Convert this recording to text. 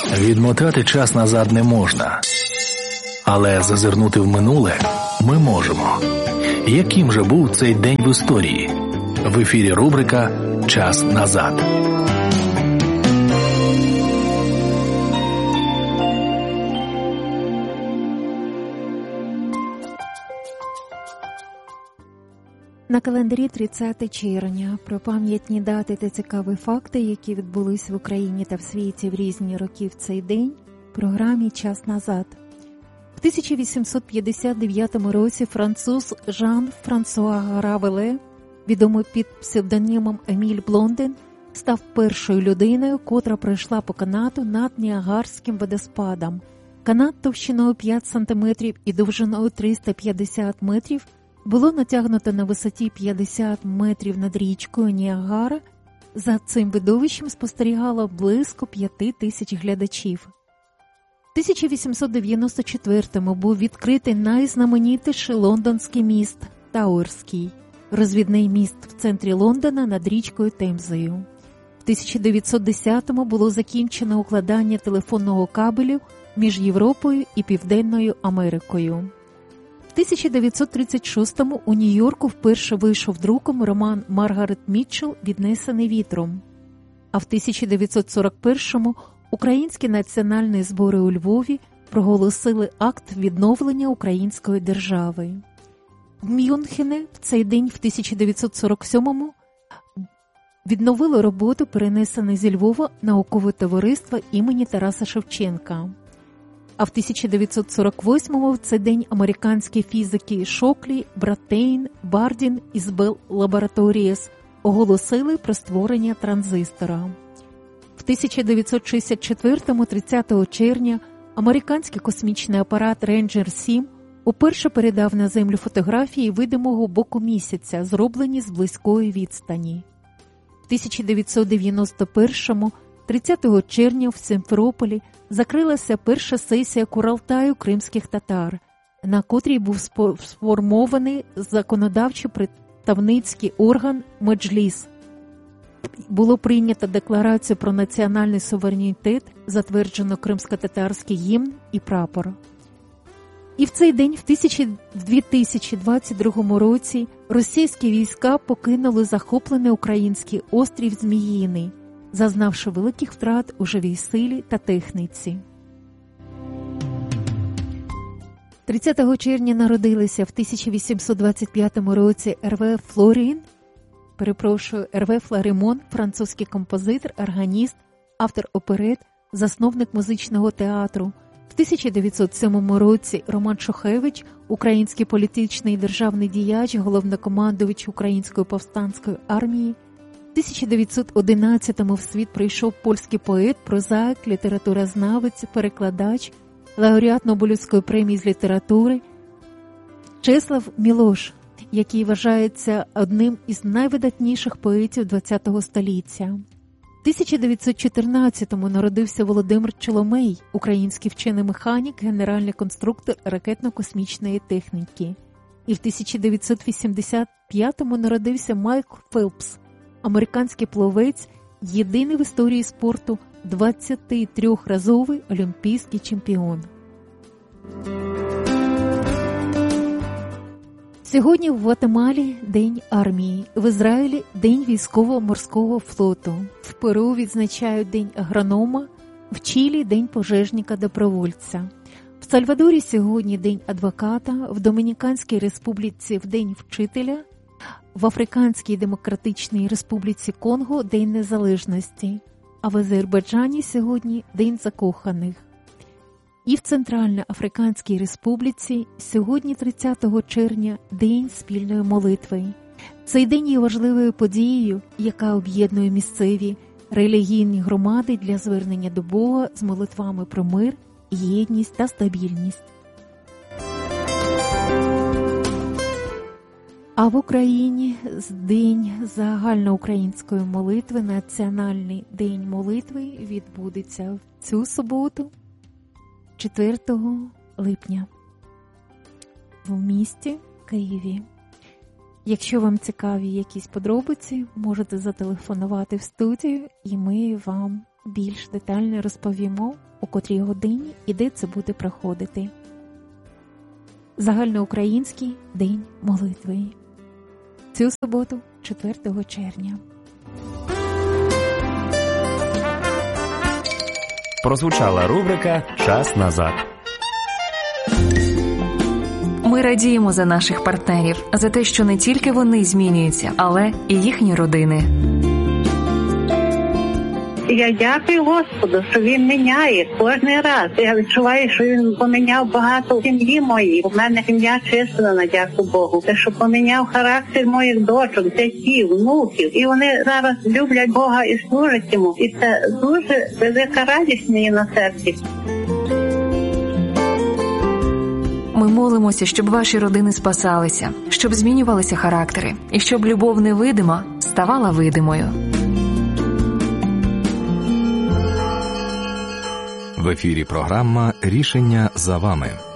Відмотати час назад не можна, але зазирнути в минуле ми можемо. Яким же був цей день в історії? В ефірі рубрика «Час назад». На календарі 30 червня про пам'ятні дати та цікаві факти, які відбулись в Україні та в світі в різні роки в цей день, в програмі «Час назад». В 1859 році француз Жан-Франсуа Равеле, відомий під псевдонімом Еміль Блондин, став першою людиною, котра пройшла по канату над Ніагарським водоспадом. Канат товщиною 5 см і довжиною 350 метрів було натягнуто на висоті 50 метрів над річкою Ніагара. За цим видовищем спостерігало близько 5000 глядачів. В 1894-му був відкритий найзнаменітіший лондонський міст – Тауерський, розвідний міст в центрі Лондона над річкою Темзою. В 1910-му було закінчено укладання телефонного кабелю між Європою і Південною Америкою. В 1936-му у Нью-Йорку вперше вийшов друком роман Маргарет Мітчелл «Віднесений вітром». А в 1941-му Українські національні збори у Львові проголосили акт відновлення української держави. В Мюнхені в цей день в 1947-му відновило роботу, перенесене зі Львова наукове товариство імені Тараса Шевченка. А в 1948-му в цей день американські фізики Шоклі, Братейн, Бардін із Bell Laboratories оголосили про створення транзистора. В 1964-му, 30 червня, американський космічний апарат Ranger-7 уперше передав на Землю фотографії видимого боку місяця, зроблені з близької відстані. В 1991-му, 30 червня в Сімферополі закрилася перша сесія Курултаю кримських татар, на котрій був сформований законодавчо-представницький орган Меджліс. Було прийнято декларацію про національний суверенітет, затверджено кримсько-татарський гімн і прапор. І в цей день, в 2022 році, російські війська покинули захоплений український острів Зміїний, зазнавши великих втрат у живій силі та техніці. 30 червня народилися в 1825 році Р.В. Флоримон, французький композитор, органіст, автор оперет, засновник музичного театру. В 1907 році Роман Шухевич, український політичний і державний діяч, головнокомандувач Української повстанської армії. В 1911-му в світ прийшов польський поет, прозаїк, літературознавець, перекладач, лауреат Нобелівської премії з літератури Чеслав Мілош, який вважається одним із найвидатніших поетів ХХ століття. В 1914-му народився Володимир Чоломей, український вчений-механік, генеральний конструктор ракетно-космічної техніки. І в 1985-му народився Майкл Фелпс, американський пловець, єдиний в історії спорту 23-разовий олімпійський чемпіон. Сьогодні в Гватемалі – День армії, в Ізраїлі – День військово-морського флоту, в Перу відзначають День агронома, в Чилі – День пожежника-добровольця. В Сальвадорі сьогодні День адвоката, в Домініканській республіці – День вчителя, в Африканській Демократичній Республіці Конго – День незалежності, а в Азербайджані сьогодні День закоханих. І в Центральноафриканській Республіці сьогодні 30 червня День спільної молитви. Цей день є важливою подією, яка об'єднує місцеві релігійні громади для звернення до Бога з молитвами про мир, єдність та стабільність. А в Україні День загальноукраїнської молитви, Національний день молитви відбудеться в цю суботу, 4 липня, в місті Києві. Якщо вам цікаві якісь подробиці, можете зателефонувати в студію, і ми вам більш детально розповімо, у котрій годині і де це буде проходити. Загальноукраїнський день молитви. Цю суботу, 4 червня. Прозвучала рубрика «Час назад». Ми радіємо за наших партнерів, за те, що не тільки вони змінюються, але і їхні родини. Я дякую Господу, що Він міняє кожен раз. Я відчуваю, що Він поміняв багато в сім'ї моїй. У мене сім'я числена, дякую Богу. Те, що поміняв характер моїх дочок, дітей, внуків. І вони зараз люблять Бога і служать Йому. І це дуже велика радість мені на серці. Ми молимося, щоб ваші родини спасалися, щоб змінювалися характери, і щоб любов невидима ставала видимою. В ефірі програма «Рішення за вами».